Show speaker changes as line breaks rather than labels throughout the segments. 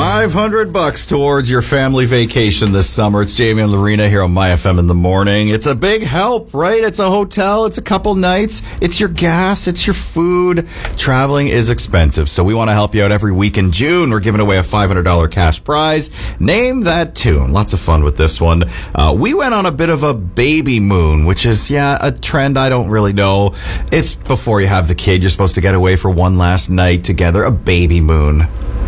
$500 towards your family vacation this summer. It's Jamie and Lorena here on My FM in the morning. It's a big help, right? It's a hotel. It's a couple nights. It's your gas. It's your food. Traveling is expensive, so we want to help you out every week in June. We're giving away a $500 cash prize. Name that tune. Lots of fun with this one. We went on a bit of a baby moon, which is, a trend I don't really know. It's before you have the kid. You're supposed to get away for one last night together. A baby moon.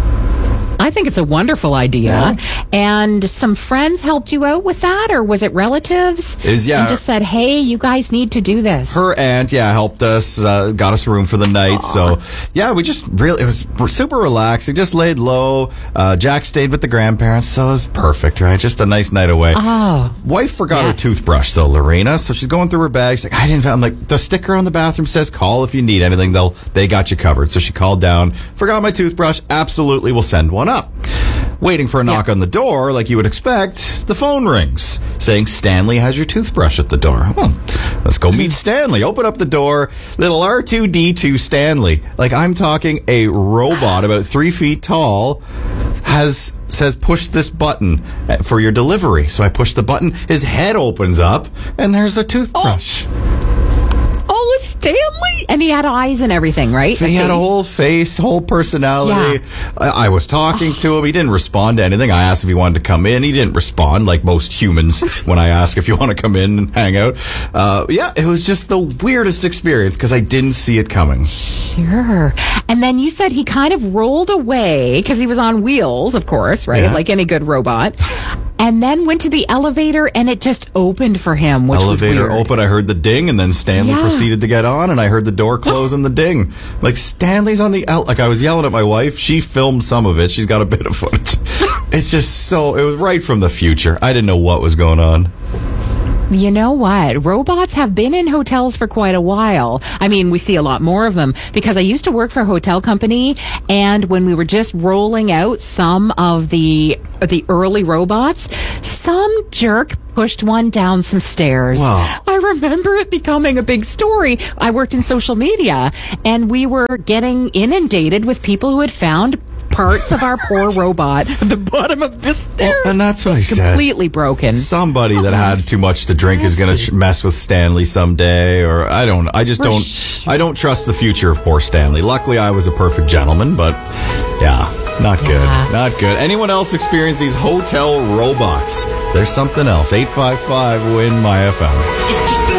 I think it's a wonderful idea.
Yeah.
And some friends helped you out with that, or was it relatives? And just said, hey, you guys need to do this.
Her aunt, helped us, got us a room for the night.
Aww.
So, we just really, it was super relaxing, just laid low. Jack stayed with the grandparents, so it was perfect, right? Just a nice night away.
Oh.
Wife forgot her toothbrush, though, Lorena. So she's going through her bag. She's like, I'm like, the sticker on the bathroom says call if you need anything. They got you covered. So she called down, forgot my toothbrush. Absolutely, we'll send one up. Waiting for a knock on the door, like you would expect, the phone rings, saying Stanley has your toothbrush at the door. Well, let's go meet Stanley. Open up the door. Little R2-D2 Stanley. Like, I'm talking a robot about 3 feet tall says push this button for your delivery. So I push the button. His head opens up, and there's a toothbrush.
Oh, Stanley? And he had eyes and everything, right?
He had a whole face, whole personality. Yeah. I was talking to him. He didn't respond to anything. I asked if he wanted to come in. He didn't respond, like most humans when I ask if you want to come in and hang out. It was just the weirdest experience because I didn't see it coming.
Sure. And then you said he kind of rolled away because he was on wheels, of course, right?
Yeah.
Like any good robot. And then went to the elevator, and it just opened for him, which was weird.
Elevator opened, I heard the ding, and then Stanley proceeded to get on, and I heard the door close and the ding. Like, Stanley's on the like, I was yelling at my wife. She filmed some of it. She's got a bit of footage. It's just it was right from the future. I didn't know what was going on.
You know what? Robots have been in hotels for quite a while. I mean, we see a lot more of them because I used to work for a hotel company, and when we were just rolling out some of the early robots, some jerk pushed one down some stairs.
Wow.
I remember it becoming a big story. I worked in social media, and we were getting inundated with people who had found parts of our poor robot at the bottom of the stairs.
Well, and that's what I said.
Completely broken.
Somebody that had too much to drink is going to mess with Stanley someday, or I don't trust the future of poor Stanley. Luckily, I was a perfect gentleman, but not good. Not good. Anyone else experience these hotel robots? There's something else. 855 WIN My FM.